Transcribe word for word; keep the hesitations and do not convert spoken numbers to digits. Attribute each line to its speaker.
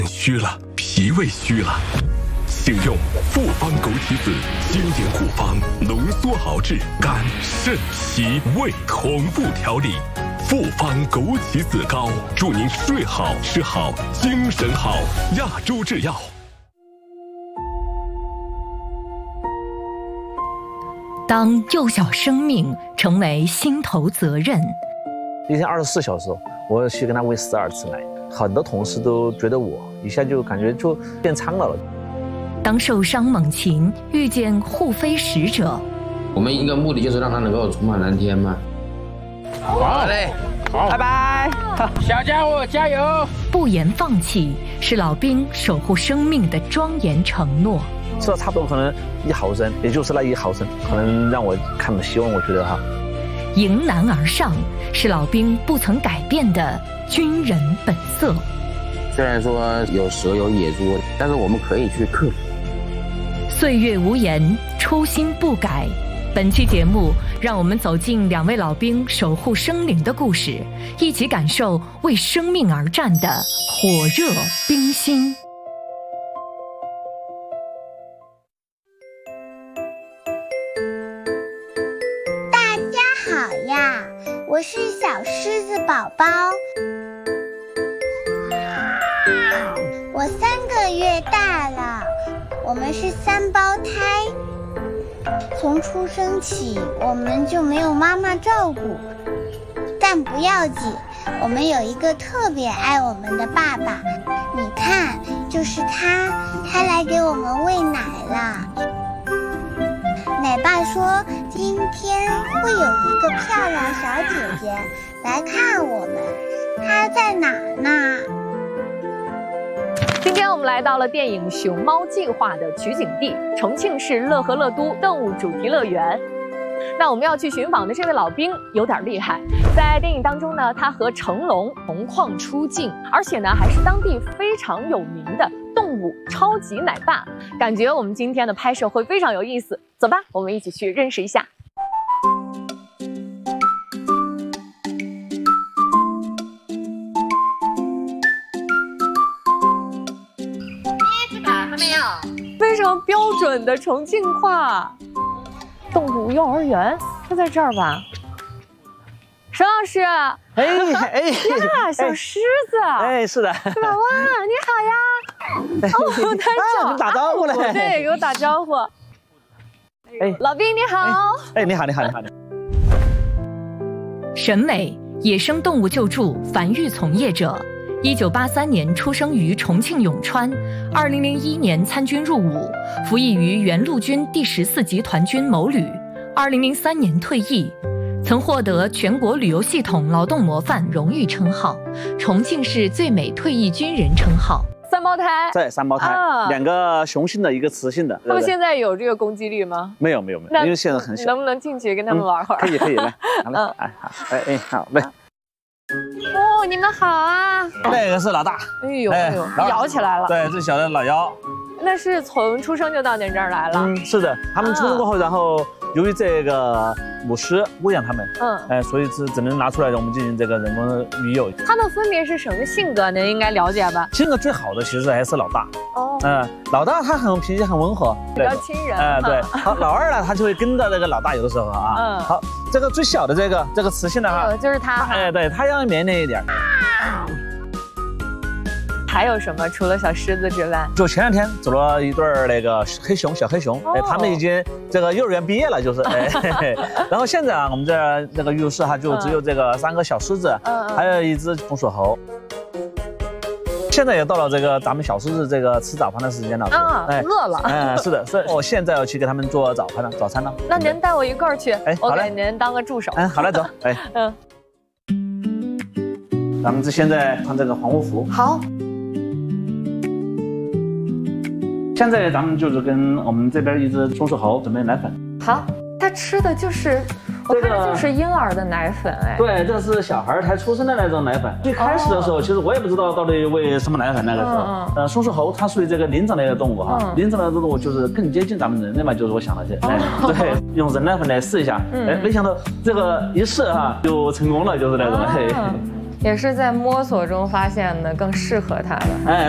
Speaker 1: 虚了，脾胃虚了，请用复方枸杞子经典古方浓缩熬制肝肾脾胃同步调理。复方枸杞子膏，祝您睡好吃好精神好。亚洲制药。
Speaker 2: 当幼小生命成为心头责任，
Speaker 3: 一天二十四小时，我去跟他喂十二次奶，很多同事都觉得我一下就感觉就变苍老了。
Speaker 2: 当受伤猛禽遇见护飞使者，
Speaker 4: 我们一个目的就是让他能够重返蓝天嘛。
Speaker 5: 好嘞，好，拜拜，小家伙加油！
Speaker 2: 不言放弃是老兵守护生命的庄严承诺。
Speaker 3: 吃了差不多可能一毫升，也就是那一毫升，可能让我看到希望。我觉得哈，
Speaker 2: 迎难而上是老兵不曾改变的军人本色。
Speaker 4: 虽然说有蛇有野猪，但是我们可以去克服。
Speaker 2: 岁月无言，初心不改。本期节目，让我们走进两位老兵守护生灵的故事，一起感受为生命而战的火热兵心。
Speaker 6: 大家好呀，我是小狮子宝宝，我三个月大了，我们是三胞胎。从出生起，我们就没有妈妈照顾，但不要紧，我们有一个特别爱我们的爸爸。你看，就是他，他来给我们喂奶了。奶爸说，今天会有一个漂亮小姐姐来看我们，她在哪儿呢？
Speaker 7: 今天我们来到了电影《熊猫计划》的取景地——重庆市乐和乐都动物主题乐园。那我们要去寻访的这位老兵有点厉害，在电影当中呢，他和成龙同框出镜，而且呢还是当地非常有名的动物超级奶爸。感觉我们今天的拍摄会非常有意思，走吧，我们一起去认识一下。非常标准的重庆话，动物幼儿园就在这儿吧？沈老师，哎
Speaker 3: 哎
Speaker 7: 呀，小狮子，
Speaker 3: 哎，是的，
Speaker 7: 老哇，你好呀！哦，太巧了，
Speaker 3: 打招呼了，
Speaker 7: 对，给我打招呼。哎，老兵你好，
Speaker 3: 哎，你好，你好，你好。
Speaker 2: 沈美，野生动物救助繁育从业者。一九八三年出生于重庆永川，二零零一年参军入伍，服役于原陆军第十四集团军某旅。二零零三年退役，曾获得全国旅游系统劳动模范荣誉称号，重庆市最美退役军人称号。
Speaker 7: 三胞胎，
Speaker 3: 对，三胞胎，啊、两个雄性的，一个雌性的。
Speaker 7: 他们现在有这个攻击力吗？
Speaker 3: 没有，没有，没有，因为现在很小。
Speaker 7: 能不能进去跟他们玩会儿？
Speaker 3: 嗯、可以，可以，来，来，哎，好，哎哎，好，来。
Speaker 7: 哦，你们好啊！
Speaker 3: 那个是老大，
Speaker 7: 哎呦哎呦，摇起来了。
Speaker 3: 对，最小的老幺。
Speaker 7: 那是从出生就到您这儿来了？
Speaker 3: 嗯，是的，他们出生过后，然后由于这个母狮喂养他们，嗯，哎，所以是只能拿出来让我们进行这个人工育幼。
Speaker 7: 他们分别是什么性格？您应该了解吧？
Speaker 3: 性格最好的其实还是老大。哦，嗯，老大他很脾气很温和，
Speaker 7: 比较亲人。
Speaker 3: 哎，对。好，老二呢，他就会跟着这个老大，有的时候啊。嗯。好，这个最小的这个这个雌性的哈，
Speaker 7: 就是他。
Speaker 3: 哎，对，他要绵绵一点。
Speaker 7: 还有什么？除了小狮子之外，
Speaker 3: 就前两天走了一对那个黑熊，小黑熊，哎、哦，他们已经这个幼儿园毕业了，就是，哎，嘿嘿然后现在啊，我们这那个育室哈，就只有这个三个小狮子，嗯，还有一只红锁猴。现在也到了这个咱们小狮子这个吃早饭的时间了，
Speaker 7: 啊，哎，饿了，
Speaker 3: 嗯，是的，所以我现在要去给他们做早饭了，早餐了。
Speaker 7: 那您带我一块儿去，哎，我给您当个助手。
Speaker 3: 嗯，好嘞，走，哎，嗯，咱们这现在穿这个防护服。
Speaker 7: 好。
Speaker 3: 现在咱们就是跟我们这边一只松鼠猴准备奶粉。
Speaker 7: 好，它吃的就是，我看着就是婴儿的奶粉，哎。
Speaker 3: 对，这是小孩才出生的那种奶粉。最开始的时候，其实我也不知道到底喂什么奶粉。那个时候，呃，松鼠猴它属于这个灵长类的动物哈，灵长类的动物就是更接近咱们人类嘛，就是我想的这，哎，对，用人奶粉来试一下，哎，没想到这个一试哈就成功了，就是那种，嘿。
Speaker 7: 也是在摸索中发现的更适合它的。
Speaker 3: 哎，